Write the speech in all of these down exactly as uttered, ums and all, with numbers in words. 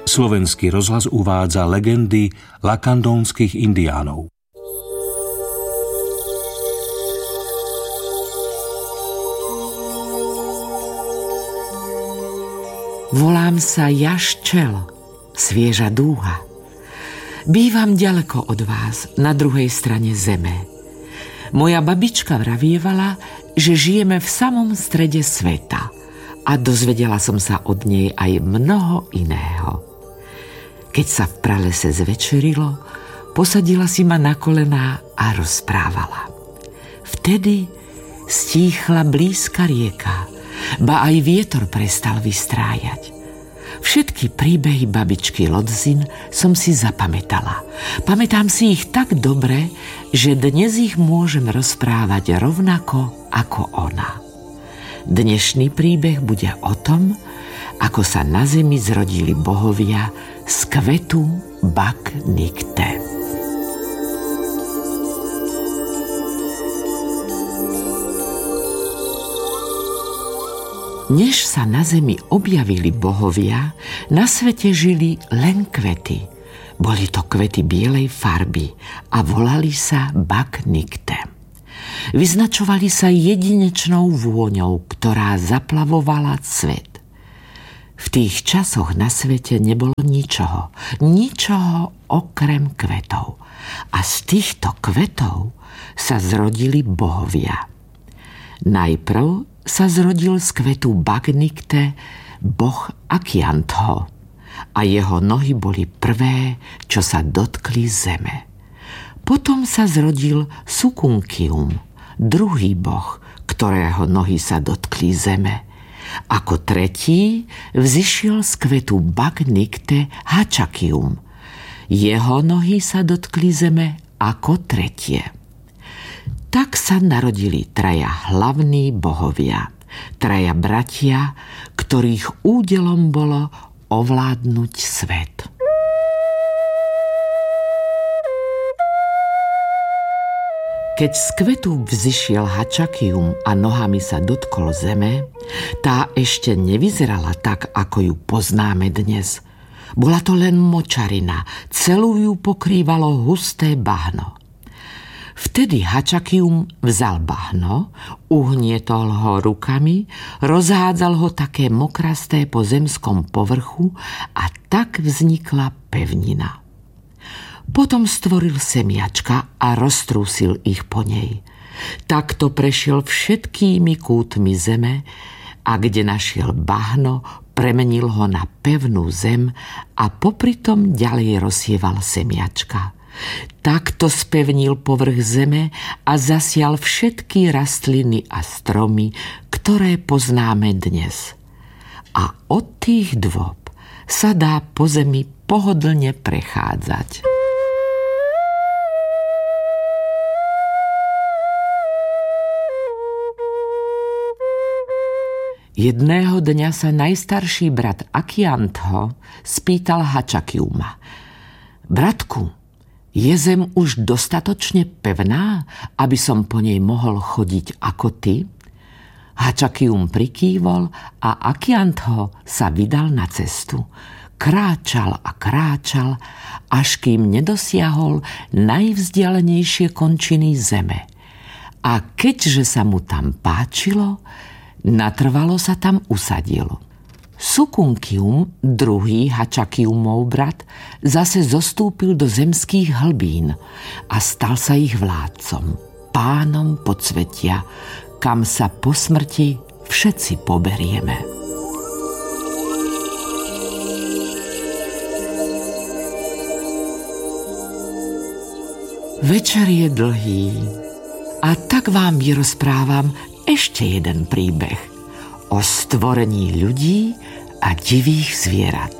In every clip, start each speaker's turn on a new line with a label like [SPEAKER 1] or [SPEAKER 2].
[SPEAKER 1] Slovenský rozhlas uvádza legendy lakandónskych indiánov.
[SPEAKER 2] Volám sa Jaščel, svieža dúha. Bývam ďaleko od vás, na druhej strane zeme. Moja babička vravievala, že žijeme v samom strede sveta a dozvedela som sa od nej aj mnoho iného. Keď sa v pralese zvečerilo, posadila si ma na kolená a rozprávala. Vtedy stíchla blízka rieka, ba aj vietor prestal vystrájať. Všetky príbehy babičky Lodzin som si zapamätala. Pamätám si ich tak dobre, že dnes ich môžem rozprávať rovnako ako ona. Dnešný príbeh bude o tom, ako sa na zemi zrodili bohovia z kvetu Bak Nikte. Než sa na zemi objavili bohovia, na svete žili len kvety. Boli to kvety bielej farby a volali sa Bak Nikte. Vyznačovali sa jedinečnou vôňou, ktorá zaplavovala svet. V tých časoch na svete nebolo ničoho, ničoho okrem kvetov. A z týchto kvetov sa zrodili bohovia. Najprv sa zrodil z kvetu Bak Nikte boh Akiantho a jeho nohy boli prvé, čo sa dotkli zeme. Potom sa zrodil Sukunkium, druhý boh, ktorého nohy sa dotkli zeme. Ako tretí vzišiel z kvetu Bak Nikte Hačakium. Jeho nohy sa dotkli zeme ako tretie. Tak sa narodili traja hlavní bohovia, traja bratia, ktorých údelom bolo ovládnuť svet. Keď z kvetu vzišiel Hačakium a nohami sa dotkol zeme, tá ešte nevyzerala tak, ako ju poznáme dnes. Bola to len močarina, celú ju pokrývalo husté bahno. Vtedy Hačakium vzal bahno, uhnietol ho rukami, rozhádzal ho také mokrasté po zemskom povrchu a tak vznikla pevnina. Potom stvoril semiačka a roztrúsil ich po nej. Takto prešiel všetkými kútmi zeme a kde našiel bahno, premenil ho na pevnú zem a popritom ďalej rozsieval semiačka. Takto spevnil povrch zeme a zasial všetky rastliny a stromy, ktoré poznáme dnes. A od tých dôb sa dá po zemi pohodlne prechádzať. Jedného dňa sa najstarší brat Akiantho spýtal Hačakiuma: Bratku, je zem už dostatočne pevná, aby som po nej mohol chodiť ako ty? Hačakium prikývol a Akiantho sa vydal na cestu. Kráčal a kráčal, až kým nedosiahol najvzdialenejšie končiny zeme. A keďže sa mu tam páčilo, natrvalo sa tam usadil. Sukunkium, druhý Hačakiumov brat, zase zostúpil do zemských hlbín a stal sa ich vládcom, pánom podsvetia, kam sa po smrti všetci poberieme. Večer je dlhý a tak vám vyrozprávam ešte jeden príbeh o stvorení ľudí a divých zvierat.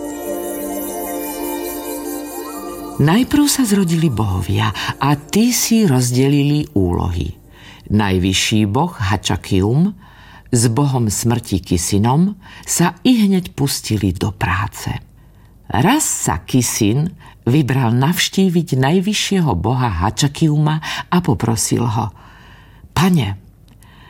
[SPEAKER 2] Najprv sa zrodili bohovia a tí si rozdelili úlohy. Najvyšší boh Hačakium s bohom smrti Kisinom sa ihneď pustili do práce. Raz sa Kisin vybral navštíviť najvyššieho boha Hačakiuma a poprosil ho: Pane,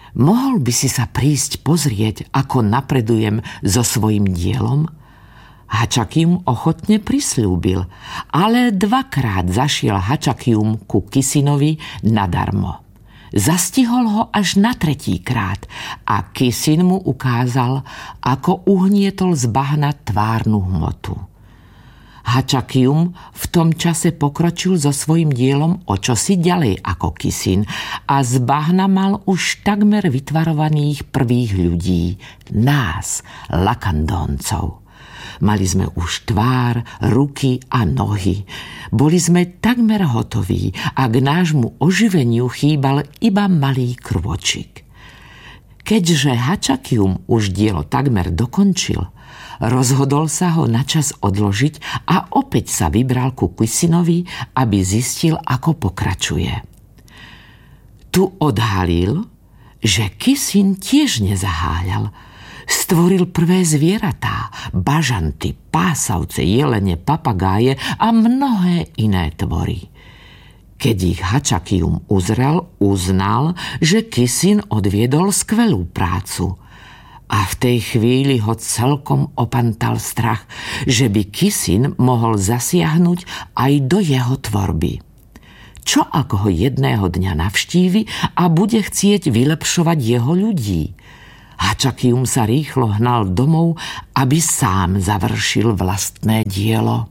[SPEAKER 2] mohol by si sa prísť pozrieť, ako napredujem so svojím dielom? Hačakium ochotne prisľúbil, ale dvakrát zašiel Hačakium ku Kisinovi nadarmo. Zastihol ho až na tretíkrát a Kisin mu ukázal, ako uhnietol z bahna tvárnu hmotu. Hačakium v tom čase pokročil so svojím dielom o čosi ďalej ako Kisin a z bahna mal už takmer vytvarovaných prvých ľudí, nás, Lakandóncov. Mali sme už tvár, ruky a nohy. Boli sme takmer hotoví a k nášmu oživeniu chýbal iba malý krôčik. Keďže Hačakium už dielo takmer dokončil, rozhodol sa ho načas odložiť a opäť sa vybral ku Kisinovi, aby zistil, ako pokračuje. Tu odhalil, že Kisin tiež nezaháľal. Stvoril prvé zvieratá, bažanty, pásavce, jelene, papagáje a mnohé iné tvory. Keď ich Hačakium uzrel, uznal, že Kisin odviedol skvelú prácu. A v tej chvíli ho celkom opantal strach, že by Kisin mohol zasiahnuť aj do jeho tvorby. Čo ak ho jedného dňa navštívi a bude chcieť vylepšovať jeho ľudí? Hačakium sa rýchlo hnal domov, aby sám završil vlastné dielo.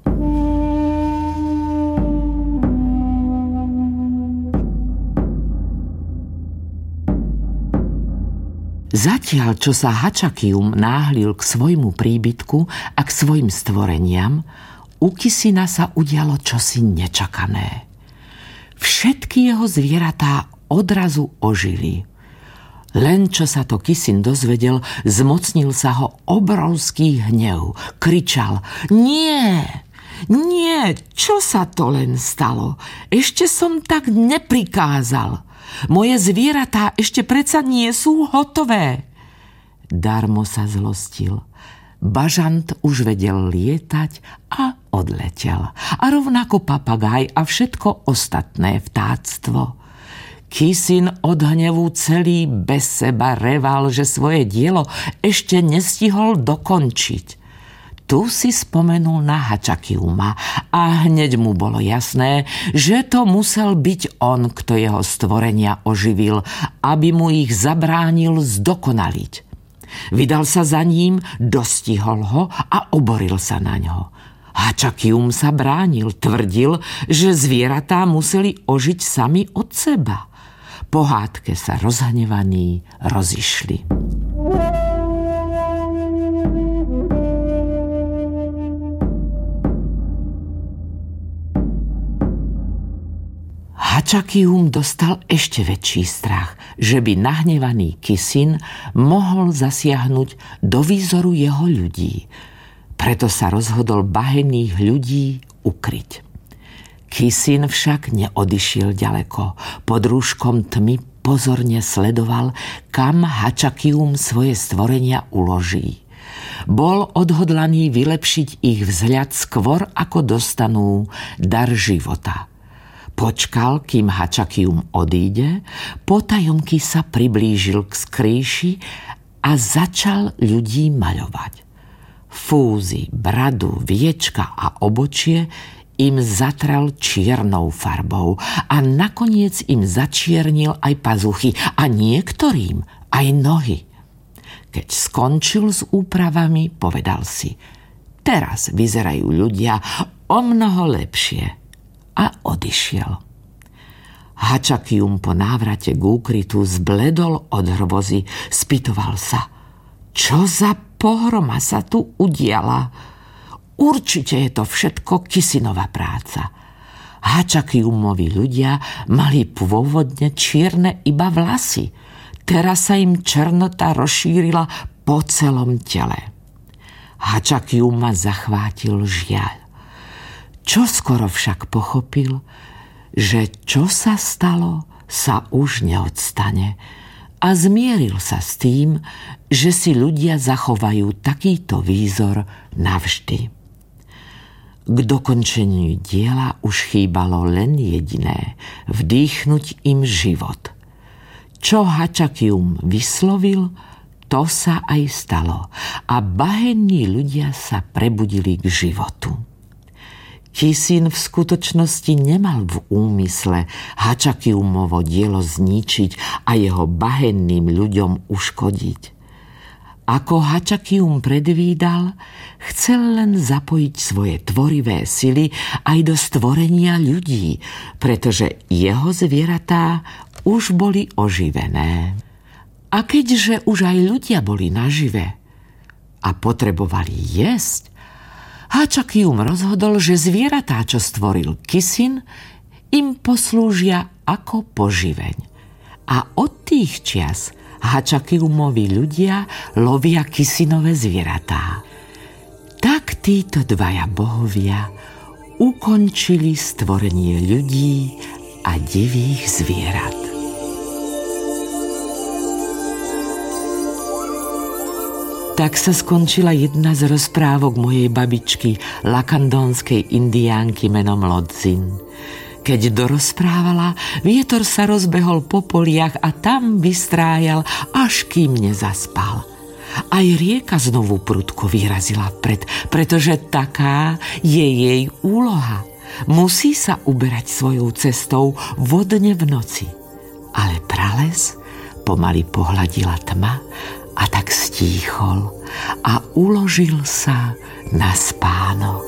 [SPEAKER 2] Zatiaľ, čo sa Hačakium náhlil k svojmu príbytku a k svojim stvoreniam, u Kisina sa udialo čosi nečakané. Všetky jeho zvieratá odrazu ožili. Len čo sa to Kisin dozvedel, zmocnil sa ho obrovský hnev. Kričal: Nie, nie, čo sa to len stalo? Ešte som tak neprikázal. Moje zvieratá ešte predsa nie sú hotové. Darmo sa zlostil. Bažant už vedel lietať a odletel. A rovnako papagáj a všetko ostatné vtáctvo. Kisin od hnevu celý bez seba reval, že svoje dielo ešte nestihol dokončiť. Tu si spomenul na Hačakiuma a hneď mu bolo jasné, že to musel byť on, kto jeho stvorenia oživil, aby mu ich zabránil zdokonaliť. Vydal sa za ním, dostihol ho a oboril sa na ňo. Hačakium sa bránil, tvrdil, že zvieratá museli ožiť sami od seba. Po hádke sa rozhnevaní rozišli. Hačakium dostal ešte väčší strach, že by nahnevaný Kisin mohol zasiahnuť do výzoru jeho ľudí. Preto sa rozhodol bahenných ľudí ukryť. Kisin však neodišiel ďaleko. Pod rúškom tmy pozorne sledoval, kam Hačakium svoje stvorenia uloží. Bol odhodlaný vylepšiť ich vzhľad skôr, ako dostanú dar života. Počkal, kým Hačakium odíde, potajomky sa priblížil k skrýši a začal ľudí maľovať. Fúzy, bradu, viečka a obočie im zatral čiernou farbou a nakoniec im začiernil aj pazuchy a niektorým aj nohy. Keď skončil s úpravami, povedal si: teraz vyzerajú ľudia o mnoho lepšie, a odišiel. Hačakium po návrate k úkrytu zbledol od hrôzy, spýtoval sa: čo za pohroma sa tu udiala? Určite je to všetko Kisinova práca. Hačakiumovi ľudia mali pôvodne čierne iba vlasy. Teraz sa im černota rozšírila po celom tele. Hačakium ma zachvátil žiaľ. Čoskoro však pochopil, že čo sa stalo, sa už neodstane, a zmieril sa s tým, že si ľudia zachovajú takýto výzor navždy. K dokončeniu diela už chýbalo len jediné: vdýchnuť im život. Čo Hačakium vyslovil, to sa aj stalo a bahenní ľudia sa prebudili k životu. Kisin v skutočnosti nemal v úmysle Hačakiumovo dielo zničiť a jeho bahenným ľuďom uškodiť. Ako Hačakium predvídal, chcel len zapojiť svoje tvorivé sily aj do stvorenia ľudí, pretože jeho zvieratá už boli oživené. A keďže už aj ľudia boli nažive a potrebovali jesť, Hačakium rozhodol, že zvieratá, čo stvoril Kisin, im poslúžia ako poživeň. A od tých čias Hačakiumovi ľudia lovia Kisinové zvieratá. Tak títo dvaja bohovia ukončili stvorenie ľudí a divých zvierat. Tak sa skončila jedna z rozprávok mojej babičky, lakandónskej indiánky menom Lodzin. Keď dorozprávala, vietor sa rozbehol po poliach a tam vystrájal, až kým nezaspal. Aj rieka znovu prudko vyrazila vpred, pretože taká je jej úloha. Musí sa uberať svojou cestou vodne v noci. Ale prales pomaly pohladila tma a tak stíchol a uložil sa na spánok.